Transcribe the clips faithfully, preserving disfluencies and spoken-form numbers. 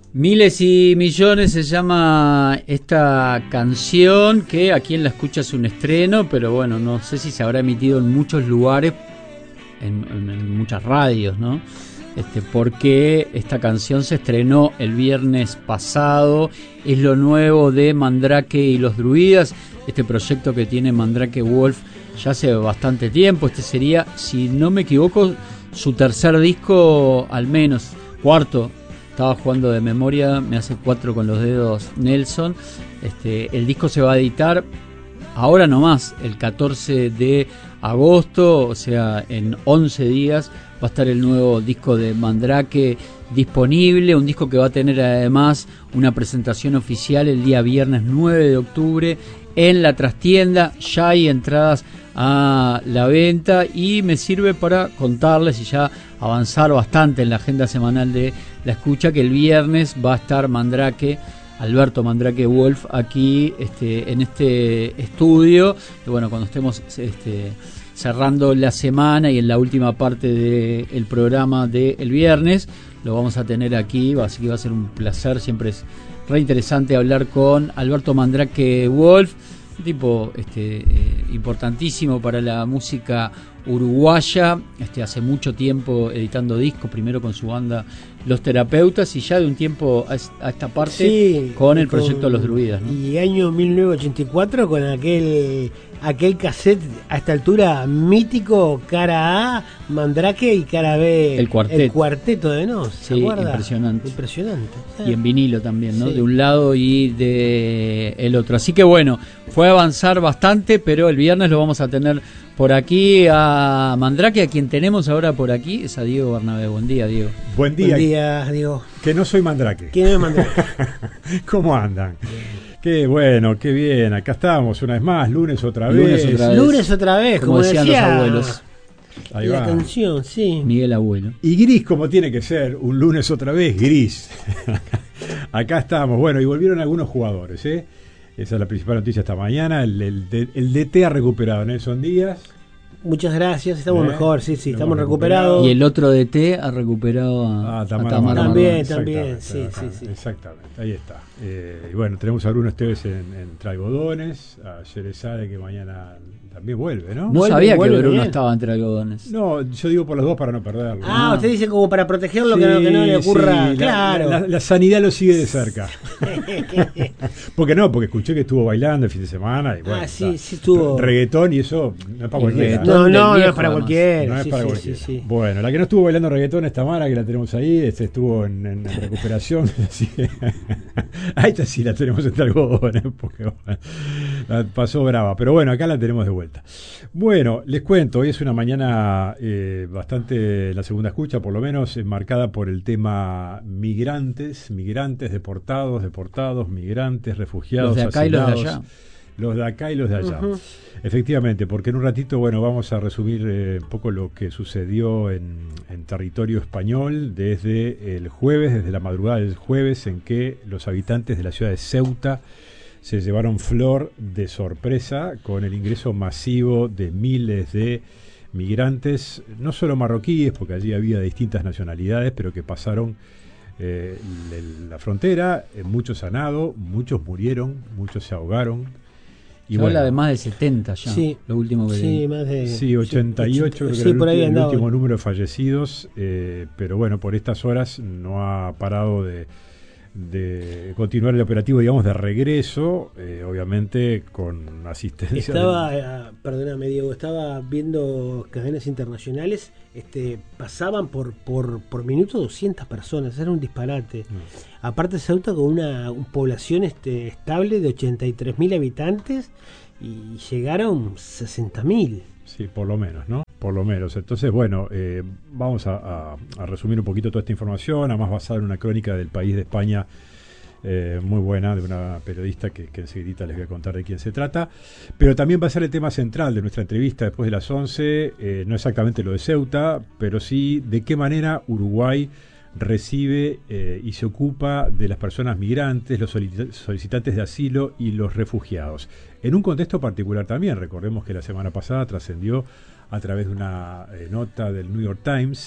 Miles y millones se llama esta canción, que aquí en La Escucha es un estreno, pero bueno, no sé si se habrá emitido en muchos lugares, en, en, en muchas radios, ¿no? Este, porque esta canción se estrenó el viernes pasado, es lo nuevo de Mandrake y los Druidas, este proyecto que tiene Mandrake Wolf ya hace bastante tiempo. Este sería, si no me equivoco, su tercer disco, al menos, cuarto. Estaba jugando de memoria, me hace cuatro con los dedos Nelson. Este, el disco se va a editar ahora nomás, el catorce de agosto, o sea, en once días va a estar el nuevo disco de Mandrake disponible, un disco que va a tener además una presentación oficial el día viernes nueve de octubre en la trastienda. Ya hay entradas a la venta y me sirve para contarles y ya avanzar bastante en la agenda semanal de La Escucha, que el viernes va a estar Mandrake, Alberto Mandrake Wolf, aquí este, en este estudio. Y bueno, cuando estemos este, cerrando la semana y en la última parte del programa del viernes, lo vamos a tener aquí, así que va a ser un placer. Siempre es re interesante hablar con Alberto Mandrake Wolf, un tipo este, eh, importantísimo para la música uruguaya, este, hace mucho tiempo editando discos, primero con su banda Los Terapeutas y ya de un tiempo a, a esta parte sí, con el proyecto con, Los Druidas, ¿no? Y año mil novecientos ochenta y cuatro con aquel aquel cassette a esta altura mítico, cara A, Mandrake, y cara B, el cuarteto, el cuarteto de Nos, ¿se sí, acuerda? Impresionante. Impresionante. Y en vinilo también, ¿no? Sí. De un lado y de el otro. Así que bueno, fue a avanzar bastante, pero el viernes lo vamos a tener por aquí a Mandrake, a quien tenemos ahora por aquí, es a Diego Bernabé. Buen día, Diego. Buen día. Buen día, Diego. Que no soy Mandrake. ¿Quién es Mandrake? ¿Cómo andan? Bien. Qué bueno, qué bien. Acá estamos una vez más, lunes otra vez. Lunes otra vez, lunes otra vez como, como decían decía, los abuelos. Ahí la va. canción, sí. Miguel Abuelo. Y gris como tiene que ser, un lunes otra vez, gris. Acá estamos. Bueno, y volvieron algunos jugadores, ¿eh? Esa es la principal noticia esta mañana. El, el, el D T ha recuperado Nelson Díaz. Muchas gracias, estamos ¿Eh? mejor, sí, sí, estamos recuperado. recuperados. Y el otro D T ha recuperado a, ah, Tamara a Tamara También, Marrón. también, sí, sí, sí. Exactamente, ahí está. Eh, y bueno, tenemos a Bruno Esteves en, en Tralgodones, a Yerezade que mañana también vuelve, ¿no? No Vuelve, sabía vuelve que Bruno bien. estaba entre algodones. No, yo digo por los dos para no perderlo. Ah, ¿no? usted dice como para protegerlo, Sí, que, no, que no le ocurra. sí, claro. La, la, la sanidad lo sigue de cerca. Porque no, porque escuché que estuvo bailando el fin de semana. Y bueno, ah, sí, está. sí estuvo. Reggaetón y eso no es para cualquiera. No, no, no viejo, es para además. cualquiera. No es sí, para sí, cualquiera. sí, sí. Bueno, la que no estuvo bailando reggaetón es Tamara, que la tenemos ahí, este estuvo en, en recuperación. Así que a esta sí la tenemos entre algodones, porque bueno, la pasó brava. Pero bueno, acá la tenemos de vuelta. Bueno, les cuento, hoy es una mañana eh, bastante, la segunda escucha por lo menos, enmarcada por el tema migrantes, migrantes, deportados, deportados, migrantes, refugiados, los de acá asilados, y los de allá. Los de acá y los de allá. Uh-huh. Efectivamente, porque en un ratito, bueno, vamos a resumir eh, un poco lo que sucedió en, en territorio español desde el jueves, desde la madrugada del jueves, en que los habitantes de la ciudad de Ceuta se llevaron flor de sorpresa con el ingreso masivo de miles de migrantes, no solo marroquíes, porque allí había distintas nacionalidades, pero que pasaron eh, la frontera, eh, muchos han nado, muchos murieron, muchos se ahogaron. Y Se bueno, habla de más de setenta ya, sí, lo último que sí, leí. más de, sí, ochenta y ocho, sí, creo que sí, por era ahí el, último, el andaba. último número de fallecidos, eh, pero bueno, por estas horas no ha parado de de continuar el operativo, digamos, de regreso, eh, obviamente con asistencia. Estaba, de... eh, perdóname Diego, estaba viendo cadenas internacionales, este, pasaban por por por minuto doscientas personas, era un disparate. Mm. Aparte Ceuta con una, una población este, estable de ochenta y tres mil habitantes y llegaron sesenta mil. Sí, por lo menos, ¿no? Por lo menos. Entonces, bueno, eh, vamos a, a, a resumir un poquito toda esta información, además basada en una crónica del País de España eh, muy buena, de una periodista que, que enseguida les voy a contar de quién se trata. Pero también va a ser el tema central de nuestra entrevista después de las once, eh, no exactamente lo de Ceuta, pero sí de qué manera Uruguay recibe eh, y se ocupa de las personas migrantes, los solicitantes de asilo y los refugiados. En un contexto particular también, recordemos que la semana pasada trascendió a través de una eh, nota del New York Times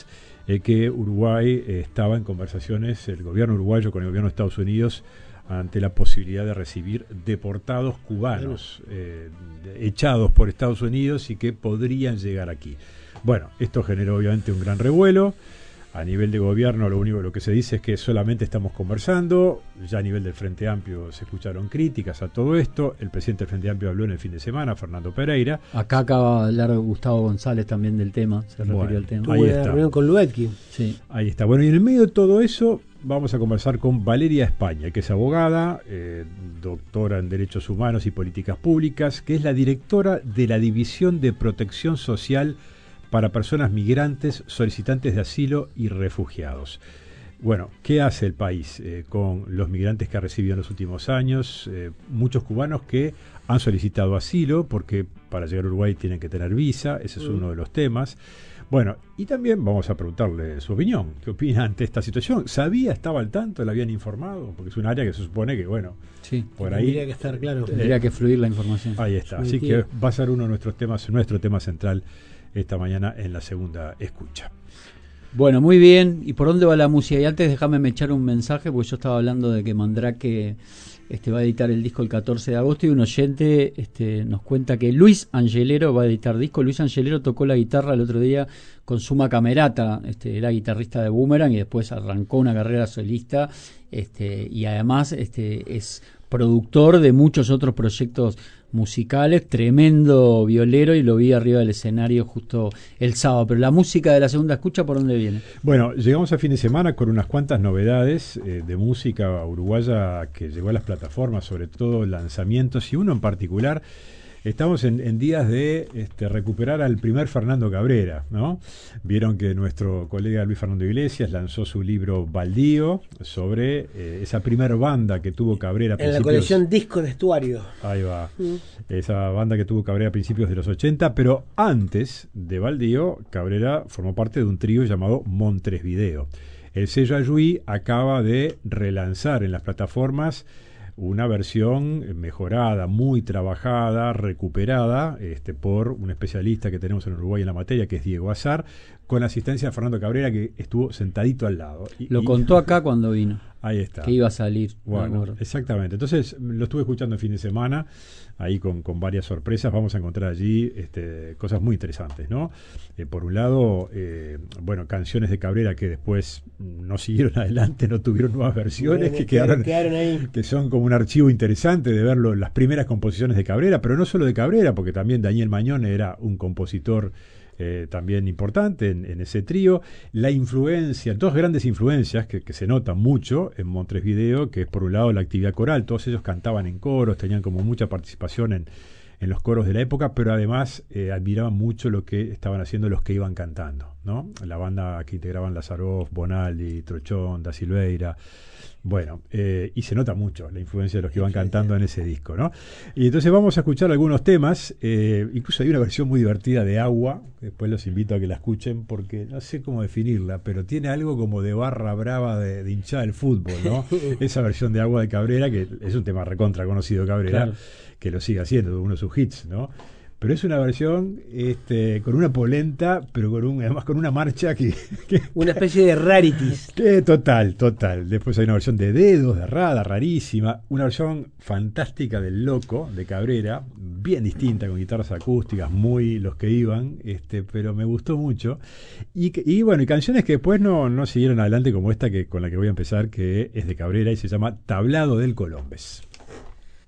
eh, que Uruguay eh, estaba en conversaciones, el gobierno uruguayo con el gobierno de Estados Unidos, ante la posibilidad de recibir deportados cubanos eh, echados por Estados Unidos y que podrían llegar aquí. Bueno, esto generó obviamente un gran revuelo. A nivel de gobierno lo único lo que se dice es que solamente estamos conversando. Ya a nivel del Frente Amplio se escucharon críticas a todo esto. El presidente del Frente Amplio habló en el fin de semana, Fernando Pereira. Acá acaba de hablar Gustavo González también del tema, se refirió bueno, al tema. Tuve ahí una está. reunión con Luetkin. Sí. Ahí está. Bueno, y en el medio de todo eso vamos a conversar con Valeria España, que es abogada, eh, doctora en Derechos Humanos y Políticas Públicas, que es la directora de la División de Protección Social para Personas Migrantes, Solicitantes de Asilo y Refugiados. Bueno, ¿qué hace el país eh, con los migrantes que ha recibido en los últimos años? Eh, muchos cubanos que han solicitado asilo porque para llegar a Uruguay tienen que tener visa, ese es mm. uno de los temas. Bueno, y también vamos a preguntarle su opinión. ¿Qué opina ante esta situación? ¿Sabía, estaba al tanto, le habían informado? Porque es un área que se supone que, bueno, sí, por ahí... Tendría que estar claro. Tendría eh, que fluir la información. Ahí está. Así que va a ser uno de nuestros temas, nuestro tema central esta mañana en la segunda escucha. Bueno, muy bien. ¿Y por dónde va la música? Y antes déjame me echar un mensaje, porque yo estaba hablando de que Mandrake este, va a editar el disco el catorce de agosto y un oyente este, nos cuenta que Luis Angelero va a editar disco. Luis Angelero tocó la guitarra el otro día con Suma Camerata, este, era guitarrista de Boomerang y después arrancó una carrera solista este, y además este, es productor de muchos otros proyectos musicales, tremendo violero, y lo vi arriba del escenario justo el sábado. Pero la música de la segunda escucha, ¿por dónde viene? Bueno, llegamos a fin de semana con unas cuantas novedades eh, de música uruguaya que llegó a las plataformas, sobre todo lanzamientos, y uno en particular. Estamos en, en días de este, recuperar al primer Fernando Cabrera, ¿no? Vieron que nuestro colega Luis Fernando Iglesias lanzó su libro Baldío sobre eh, esa primer banda que tuvo Cabrera. En la colección Disco de Estuario. Ahí va. Mm. Esa banda que tuvo Cabrera a principios de los ochenta, pero antes de Baldío, Cabrera formó parte de un trío llamado Montevideo. El sello Ayuí acaba de relanzar en las plataformas una versión mejorada, muy trabajada, recuperada este, por un especialista que tenemos en Uruguay en la materia, que es Diego Azar, con asistencia de Fernando Cabrera, que estuvo sentadito al lado. Y, Lo y, contó acá cuando vino. Ahí está. Que iba a salir. Bueno, exactamente. Entonces lo estuve escuchando el fin de semana, ahí con, con varias sorpresas. Vamos a encontrar allí este, cosas muy interesantes, ¿no? Eh, por un lado, eh, bueno, canciones de Cabrera que después no siguieron adelante, no tuvieron nuevas versiones, que, que quedaron, quedaron ahí. Que son como un archivo interesante de verlo, las primeras composiciones de Cabrera, pero no solo de Cabrera, porque también Daniel Mañón era un compositor Eh, también importante en, en ese trío. La influencia, dos grandes influencias que, que se notan mucho en Montevideo, que es por un lado la actividad coral, todos ellos cantaban en coros, tenían como mucha participación en, en los coros de la época, pero además eh, admiraban mucho lo que estaban haciendo los que iban cantando, ¿no? La banda que integraban Lazaroff, Bonaldi, Trochón, Da Silveira. Bueno, eh, y se nota mucho la influencia de los que iban cantando en ese disco, ¿no? Y entonces vamos a escuchar algunos temas, eh, incluso hay una versión muy divertida de Agua, después los invito a que la escuchen porque no sé cómo definirla, pero tiene algo como de barra brava de, de hinchada del fútbol, ¿no? Esa versión de Agua de Cabrera, que es un tema recontra conocido Cabrera, claro, que lo sigue haciendo, uno de sus hits, ¿no? Pero es una versión este, con una polenta, pero con un, además con una marcha que... que una especie de rarities. Que, total, total. Después hay una versión de Dedos, de Rada, rarísima. Una versión fantástica del Loco, de Cabrera, bien distinta, con guitarras acústicas, muy los que iban, este, pero me gustó mucho. Y, y bueno, y canciones que después no, no siguieron adelante, como esta que con la que voy a empezar, que es de Cabrera y se llama Tablado del Colombes.